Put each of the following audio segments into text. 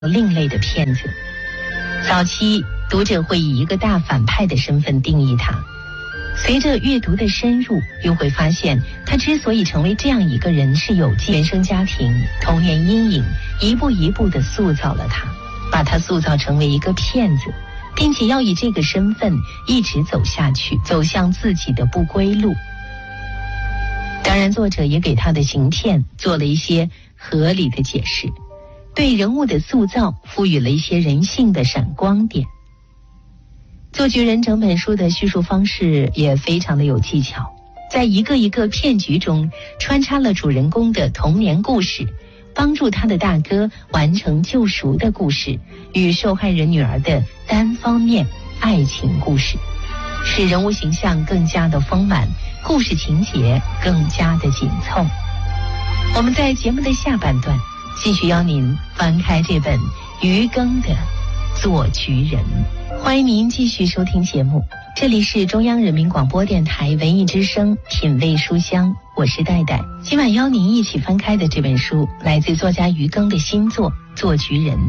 另类的骗子。早期读者会以一个大反派的身份定义他，随着阅读的深入，又会发现他之所以成为这样一个人，是有原生家庭、童年阴影一步一步地塑造了他，把他塑造成为一个骗子，并且要以这个身份一直走下去，走向自己的不归路。当然，作者也给他的行骗做了一些合理的解释，对人物的塑造赋予了一些人性的闪光点。做局人整本书的叙述方式也非常的有技巧，在一个一个骗局中穿插了主人公的童年故事，帮助他的大哥完成救赎的故事与受害人女儿的单方面爱情故事，使人物形象更加的丰满，故事情节更加的紧凑。我们在节目的下半段继续邀您翻开这本余耕的《做局人》。欢迎您继续收听节目，这里是中央人民广播电台文艺之声品味书香，我是戴戴。今晚邀您一起翻开的这本书来自作家余耕的新作《做局人》。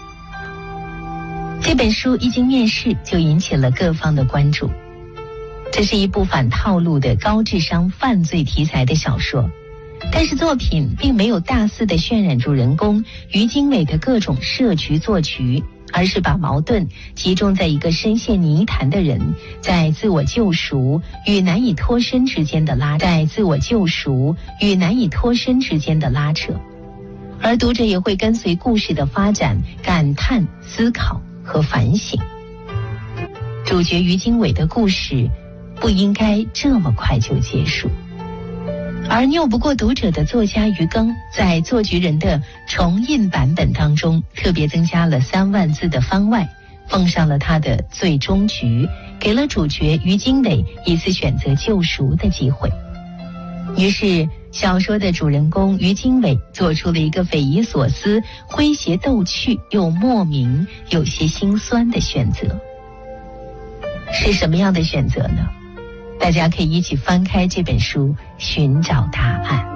这本书一经面世就引起了各方的关注，这是一部反套路的高智商犯罪题材的小说，但是作品并没有大肆地渲染主人公于经纬的各种设局做局，而是把矛盾集中在一个深陷泥潭的人在自我救赎与难以脱身之间的拉扯，而读者也会跟随故事的发展感叹、思考和反省。主角于经纬的故事不应该这么快就结束，而拗不过读者的作家余耕在《做局人》的重印版本当中特别增加了3万字的番外，奉上了他的最终局，给了主角于经纬一次选择救赎的机会。于是小说的主人公于经纬做出了一个匪夷所思、诙谐逗趣又莫名有些心酸的选择。是什么样的选择呢？大家可以一起翻开这本书寻找答案。